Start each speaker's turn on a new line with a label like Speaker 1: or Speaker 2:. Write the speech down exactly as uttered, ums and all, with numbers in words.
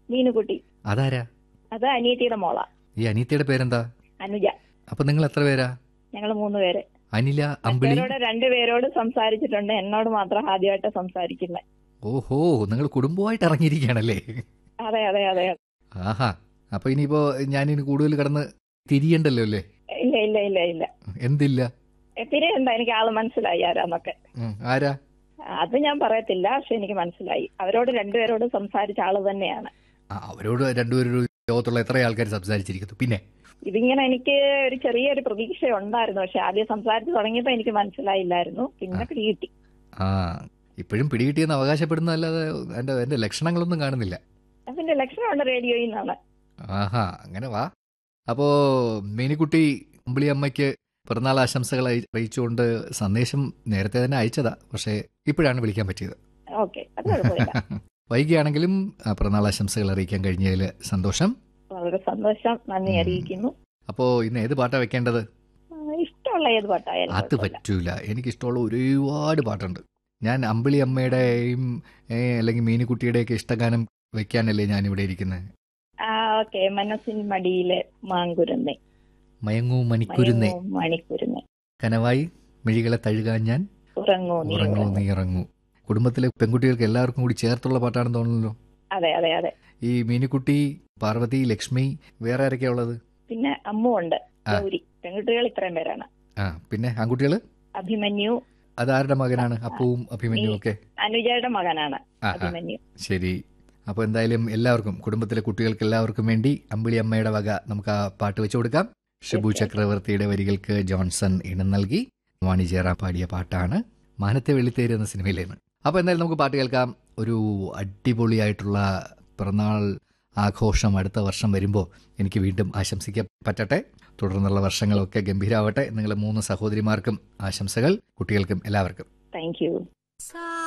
Speaker 1: മീനുകുട്ടി.
Speaker 2: അതാരാ?
Speaker 1: അത് അനിയത്തിയുടെ മോളാ.
Speaker 2: ഈ അനിയത്തിയുടെ പേരെന്താ?
Speaker 1: അനുജ.
Speaker 2: അപ്പൊ നിങ്ങൾ എത്ര പേരാ?
Speaker 1: ഞങ്ങൾ മൂന്ന് പേര്.
Speaker 2: അനില, അമ്പിളി.
Speaker 1: മറ്റവരോട് രണ്ടുപേരോട് സംസാരിച്ചിട്ടുണ്ട്, എന്നോട് മാത്രം ആദ്യമായിട്ട് സംസാരിക്കുന്നത്.
Speaker 2: ഓഹോ, നിങ്ങൾ കുടുംബമായിട്ട് ഇറങ്ങിയിരിക്കുകയാണല്ലേ?
Speaker 1: അതെ അതെ അതെ.
Speaker 2: ആഹാ, അപ്പൊ ഇനിയിപ്പോ ഞാനിനി കൂടുതൽ കടന്ന് തിരിയണ്ടല്ലോ അല്ലേ?
Speaker 1: ഇല്ല ഇല്ല ഇല്ല ഇല്ല.
Speaker 2: എന്തില്ല?
Speaker 1: തിരിയണ്ട, എനിക്ക് ആള് മനസ്സിലായി ആരാന്നൊക്കെ.
Speaker 2: ആരാ?
Speaker 1: അത് ഞാൻ പറയത്തില്ല, പക്ഷെ എനിക്ക് മനസ്സിലായി. അവരോട് രണ്ടുപേരോട് സംസാരിച്ച ആള് തന്നെയാണ്.
Speaker 2: അവരോട് രണ്ടുപേരും ലോകത്തുള്ള എത്ര ആൾക്കാർ സംസാരിച്ചിരിക്കുന്നു. പിന്നെ
Speaker 1: ഇതിങ്ങനെ എനിക്ക് ഒരു ചെറിയൊരു പ്രതീക്ഷ ഉണ്ടായിരുന്നു, പക്ഷെ ആദ്യം സംസാരിച്ച് തുടങ്ങിയപ്പോ എനിക്ക് മനസ്സിലായില്ലായിരുന്നു. പിന്നെ പിടികിട്ടി.
Speaker 2: ആ, ഇപ്പോഴും പിടികിട്ടിയെന്ന് അവകാശപ്പെടുന്നതല്ലാതെ എന്റെ എന്റെ ലക്ഷണങ്ങളൊന്നും കാണുന്നില്ല.
Speaker 1: അതിന്റെ ലക്ഷണമുണ്ട് റേഡിയോയിൽ നിന്നാണ്.
Speaker 2: ആഹാ, അങ്ങനെ വാ. അപ്പോ മീനിക്കുട്ടി അമ്പിളി അമ്മയ്ക്ക് പിറന്നാൾ ആശംസകൾ അറിയിച്ചുകൊണ്ട് സന്ദേശം നേരത്തെ തന്നെ അയച്ചതാ, പക്ഷെ ഇപ്പോഴാണ് വിളിക്കാൻ പറ്റിയത്.
Speaker 1: ഓക്കെ, അത് കുഴപ്പമില്ല.
Speaker 2: വൈകിയാണെങ്കിലും പിറന്നാൾ ആശംസകൾ അറിയിക്കാൻ കഴിഞ്ഞതിൽ സന്തോഷം.
Speaker 1: വളരെ സന്തോഷം, നന്ദി അറിയിക്കുന്നു.
Speaker 2: അപ്പോ ഇന്ന് ഏത് പാട്ടാ വെക്കേണ്ടത്?
Speaker 1: ഇഷ്ടമുള്ള ഏത് പാട്ടായാലും.
Speaker 2: അത് പറ്റൂല, എനിക്കിഷ്ടമുള്ള ഒരുപാട് പാട്ടുണ്ട്. ഞാൻ അമ്പിളി അമ്മയുടെയും അല്ലെങ്കിൽ മീനുകുട്ടിയുടെയൊക്കെ ഇഷ്ടഗാനം വെക്കാനല്ലേ ഞാനിവിടെ ഇരിക്കുന്നത്.
Speaker 1: ഓക്കെ. മനസ്സിൻ മടിയിലെ മാങ്കുരുന്നേ,
Speaker 2: മയങ്ങൂ മണിക്കുരുന്നേ,
Speaker 1: മണിക്കുരുന്നേ,
Speaker 2: കനവായി മിഴികളെ തഴുകാൻ ഞാൻ
Speaker 1: ഉറങ്ങൂ
Speaker 2: ഉറങ്ങൂ നീ ഇറങ്ങൂ. കുടുംബത്തിലെ പെൺകുട്ടികൾക്ക് എല്ലാവർക്കും കൂടി ചേർത്തുള്ള പാട്ടാണെന്ന് തോന്നുന്നല്ലോ.
Speaker 1: അതെ അതെ അതെ.
Speaker 2: ഈ മീനുകുട്ടി, പാർവതി, ലക്ഷ്മി, വേറെ ആരൊക്കെയാ ഉള്ളത്?
Speaker 1: പിന്നെ അമ്മു ഉണ്ട്, ഗൗരി. പെൺകുട്ടികൾ ഇത്രയും പേരാണ്.
Speaker 2: ആ, പിന്നെ ആൺകുട്ടികള്?
Speaker 1: അഭിമന്യു.
Speaker 2: അതാരുടെ മകനാണ്? അപ്പുവും അഭിമന്യു ഒക്കെ
Speaker 1: അനുജയുടെ മകനാണ് അഭിമന്യു.
Speaker 2: ശരി. അപ്പോൾ എന്തായാലും എല്ലാവർക്കും, കുടുംബത്തിലെ കുട്ടികൾക്ക് എല്ലാവർക്കും വേണ്ടി അമ്പിളി അമ്മയുടെ വക നമുക്ക് ആ പാട്ട് വെച്ചു കൊടുക്കാം. ഷിബു ചക്രവർത്തിയുടെ വരികൾക്ക് ജോൺസൺ ഇണം നൽകി വാണിജ്യറ പാടിയ പാട്ടാണ് മാനത്തെ വെള്ളിത്തേര് എന്ന സിനിമയിലേന്ന്. അപ്പോൾ എന്തായാലും നമുക്ക് പാട്ട് കേൾക്കാം. ഒരു അടിപൊളിയായിട്ടുള്ള പിറന്നാൾ ആഘോഷം അടുത്ത വർഷം വരുമ്പോൾ എനിക്ക് വീണ്ടും ആശംസിക്കാൻ പറ്റട്ടെ. തുടർന്നുള്ള വർഷങ്ങളൊക്കെ ഗംഭീരമാവട്ടെ. നിങ്ങളെ മൂന്ന് സഹോദരിമാർക്കും ആശംസകൾ, കുട്ടികൾക്കും എല്ലാവർക്കും.
Speaker 1: Thank you.